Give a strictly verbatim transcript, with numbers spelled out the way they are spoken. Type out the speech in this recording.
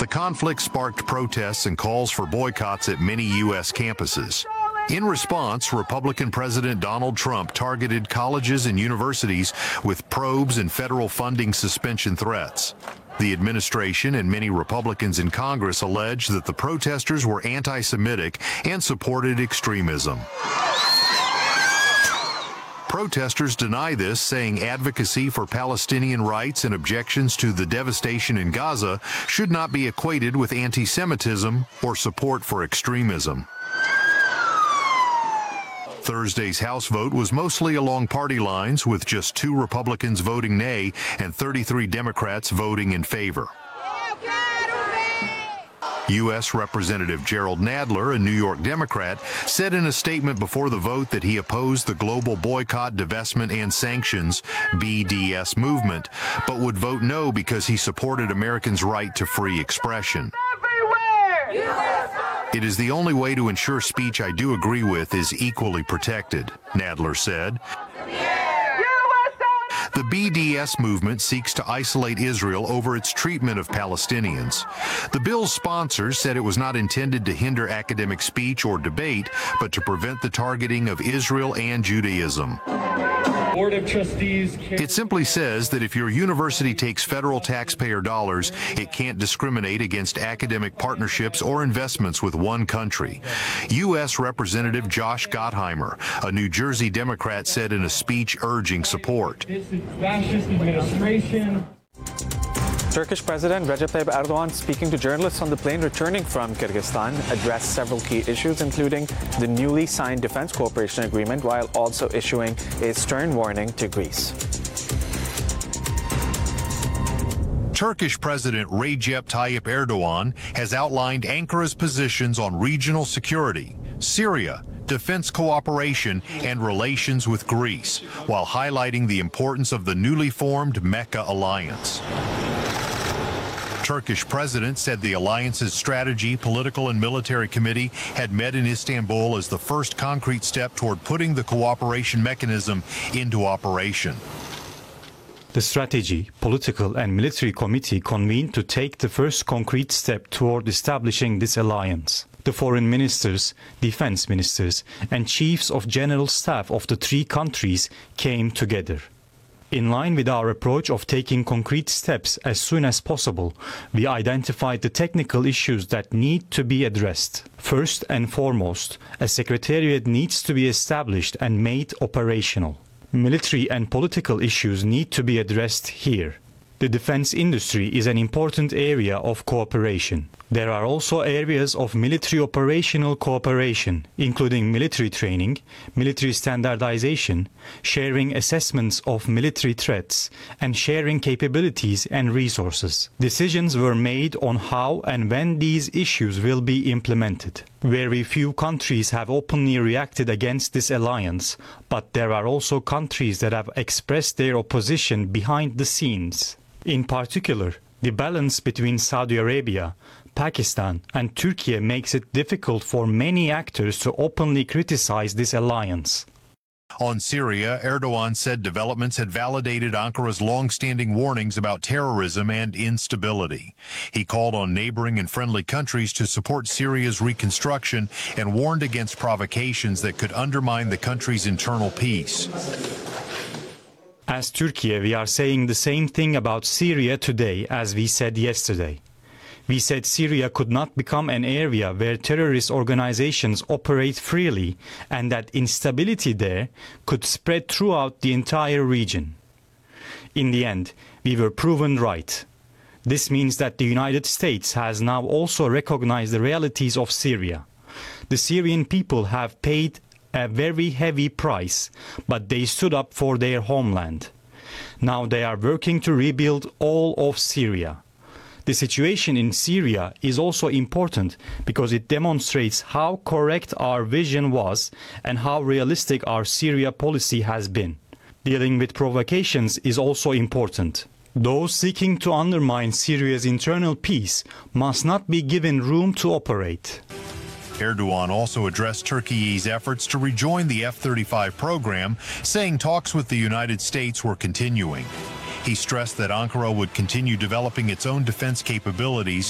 The conflict sparked protests and calls for boycotts at many U S campuses. In response, Republican President Donald Trump targeted colleges and universities with probes and federal funding suspension threats. The administration and many Republicans in Congress allege that the protesters were anti-Semitic and supported extremism. Protesters deny this, saying advocacy for Palestinian rights and objections to the devastation in Gaza should not be equated with anti-Semitism or support for extremism. Thursday's House vote was mostly along party lines, with just two Republicans voting nay and thirty-three Democrats voting in favor. U S Representative Gerald Nadler, a New York Democrat, said in a statement before the vote that he opposed the global boycott, divestment, and sanctions B D S movement, but would vote no because he supported Americans' right to free expression. It is the only way to ensure speech I do agree with is equally protected, Nadler said. The B D S movement seeks to isolate Israel over its treatment of Palestinians. The bill's sponsors said it was not intended to hinder academic speech or debate, but to prevent the targeting of Israel and Judaism. Board of Trustees. It simply says that if your university takes federal taxpayer dollars, it can't discriminate against academic partnerships or investments with one country. U S Representative Josh Gottheimer, a New Jersey Democrat, said in a speech urging support. This is fascist administration. Turkish President Recep Tayyip Erdogan, speaking to journalists on the plane returning from Kyrgyzstan, addressed several key issues, including the newly signed defense cooperation agreement, while also issuing a stern warning to Greece. Turkish President Recep Tayyip Erdogan has outlined Ankara's positions on regional security, Syria, defense cooperation, and relations with Greece, while highlighting the importance of the newly formed Mecca alliance. Turkish president said the alliance's strategy, political, and military committee had met in Istanbul as the first concrete step toward putting the cooperation mechanism into operation. The strategy, political, and military committee convened to take the first concrete step toward establishing this alliance. The foreign ministers, defense ministers, and chiefs of general staff of the three countries came together. In line with our approach of taking concrete steps as soon as possible, we identified the technical issues that need to be addressed. First and foremost, a secretariat needs to be established and made operational. Military and political issues need to be addressed here. The defense industry is an important area of cooperation. There are also areas of military operational cooperation, including military training, military standardization, sharing assessments of military threats, and sharing capabilities and resources. Decisions were made on how and when these issues will be implemented. Very few countries have openly reacted against this alliance, but there are also countries that have expressed their opposition behind the scenes. In particular, the balance between Saudi Arabia, Pakistan, and Turkey makes it difficult for many actors to openly criticize this alliance. On Syria, Erdogan said developments had validated Ankara's long-standing warnings about terrorism and instability. He called on neighboring and friendly countries to support Syria's reconstruction and warned against provocations that could undermine the country's internal peace. As Turkey, we are saying the same thing about Syria today as we said yesterday. We said Syria could not become an area where terrorist organizations operate freely and that instability there could spread throughout the entire region. In the end, we were proven right. This means that the United States has now also recognized the realities of Syria. The Syrian people have paid a very heavy price, but they stood up for their homeland. Now they are working to rebuild all of Syria. The situation in Syria is also important because it demonstrates how correct our vision was and how realistic our Syria policy has been. Dealing with provocations is also important. Those seeking to undermine Syria's internal peace must not be given room to operate. Erdogan also addressed Turkey's efforts to rejoin the F thirty-five program, saying talks with the United States were continuing. He stressed that Ankara would continue developing its own defense capabilities